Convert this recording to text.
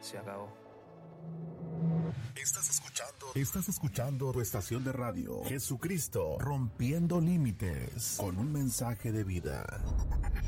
se acabó. Estás escuchando tu estación de radio, Jesucristo, rompiendo límites, con un mensaje de vida.